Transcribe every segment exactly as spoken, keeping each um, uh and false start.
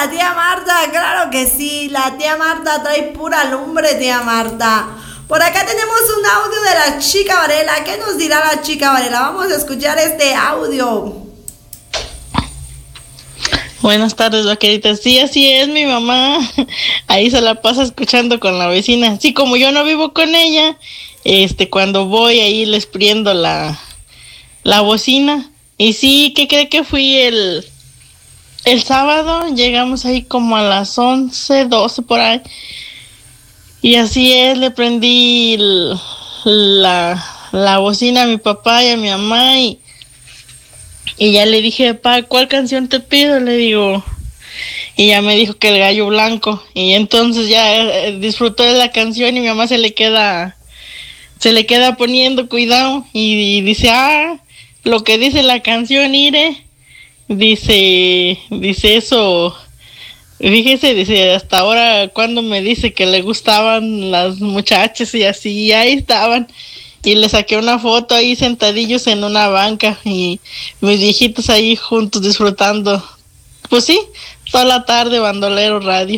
la tía Marta, claro que sí, la tía Marta trae pura lumbre, tía Marta. Por acá tenemos un audio de la chica Varela. ¿Qué nos dirá la chica Varela? Vamos a escuchar este audio. Buenas tardes, vaquerita. Sí, así es, mi mamá. Ahí se la pasa escuchando con la vecina. Así como yo no vivo con ella, este, cuando voy ahí les prendo la, la bocina. Y sí, ¿qué cree que fui el, el sábado? Llegamos ahí como a las once, doce por ahí. Y así es, le prendí el, la, la bocina a mi papá y a mi mamá y, y ya le dije, papá, ¿cuál canción te pido? Le digo, y ya me dijo que el gallo blanco. Y entonces ya eh, disfrutó de la canción y mi mamá se le queda, se le queda poniendo cuidado y, y dice, ah, lo que dice la canción, Ire, dice, dice eso. Fíjese, dice, hasta ahora cuando me dice que le gustaban las muchachas y así, ahí estaban. Y le saqué una foto ahí sentadillos en una banca y mis viejitos ahí juntos disfrutando. Pues sí, toda la tarde Bandolero Radio.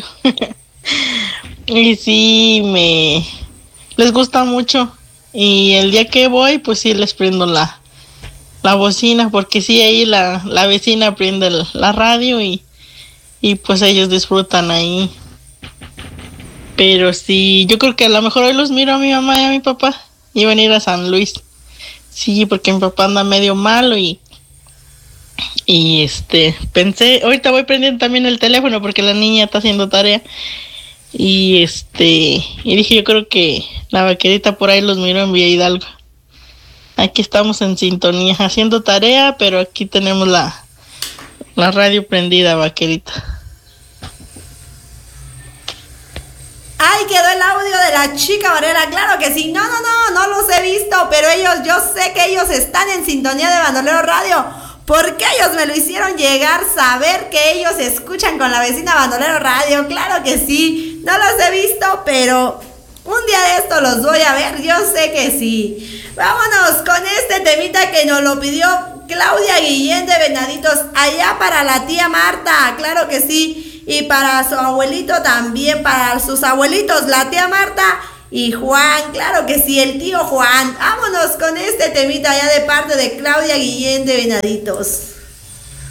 Y sí, me les gusta mucho. Y el día que voy, pues sí les prendo la, la bocina, porque sí, ahí la, la vecina prende el, la radio y y pues ellos disfrutan ahí. Pero sí, yo creo que a lo mejor hoy los miro a mi mamá y a mi papá. Iban a ir a San Luis. Sí, porque mi papá anda medio malo y y este, pensé, ahorita voy prendiendo también el teléfono porque la niña está haciendo tarea. Y este, y dije, yo creo que la vaquerita por ahí los miro en Villa Hidalgo. Aquí estamos en sintonía haciendo tarea, pero aquí tenemos la la radio prendida, vaquerita. Ay, quedó el audio de la chica Varela, claro que sí. No, no, no, no los he visto, pero ellos, yo sé que ellos están en sintonía de Bandolero Radio, porque ellos me lo hicieron llegar, saber que ellos escuchan con la vecina Bandolero Radio, claro que sí. No los he visto, pero un día de esto los voy a ver, yo sé que sí. Vámonos con este temita que nos lo pidió Claudia Guillén de Venaditos, allá para la tía Marta, claro que sí. Y para su abuelito también, para sus abuelitos, la tía Marta y Juan, claro que sí, el tío Juan. Vámonos con este temita ya de parte de Claudia Guillén de Venaditos.